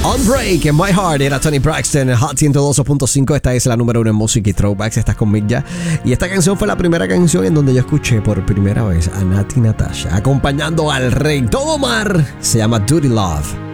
On Break en My Heart era Tony Braxton, Hot 102.5. Esta es la número 1 en música y throwbacks. Estás con Mick ya. Y esta canción fue la primera canción en donde yo escuché por primera vez a Nati Natasha acompañando al rey Don Omar. Se llama Dirty Love.